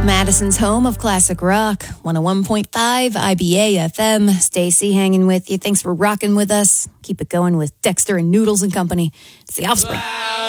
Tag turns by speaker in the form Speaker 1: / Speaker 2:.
Speaker 1: Madison's home of classic rock, 101.5 IBA FM. Stacy hanging with you. Thanks for rocking with us. Keep it going with Dexter and Noodles and Company. It's The Offspring.